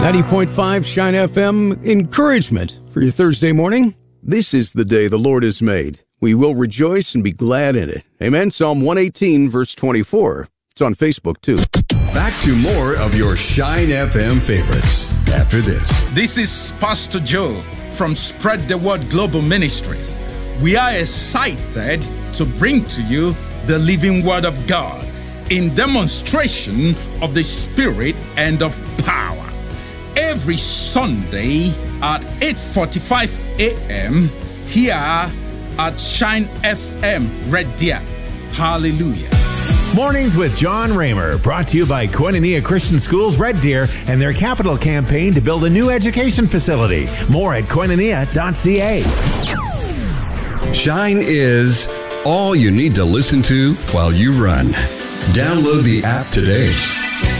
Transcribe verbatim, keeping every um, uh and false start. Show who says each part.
Speaker 1: ninety point five Shine F M, encouragement for your Thursday morning. This is the day the Lord has made. We will rejoice and be glad in it. Amen. Psalm one eighteen, verse twenty-four. It's on Facebook, too.
Speaker 2: Back to more of your Shine F M favorites after this.
Speaker 3: This is Pastor Joe from Spread the Word Global Ministries. We are excited to bring to you the living Word of God in demonstration of the Spirit and of power. Every Sunday at eight forty-five a.m. here at Shine F M, Red Deer. Hallelujah.
Speaker 4: Mornings with John Raymer, brought to you by Koinonia Christian Schools Red Deer and their capital campaign to build a new education facility. More at koinonia dot c a.
Speaker 2: Shine is all you need to listen to while you run. Download the app today.